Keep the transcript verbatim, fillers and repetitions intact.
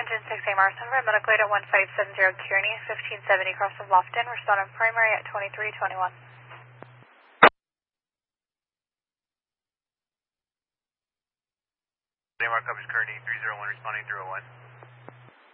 Engine six A Mars, Sunrise Medical at one five seven zero Kearney, fifteen seventy across from Lofton, respond on primary at twenty-three twenty-one. Daymar copies Kearney, three zero one responding zero one.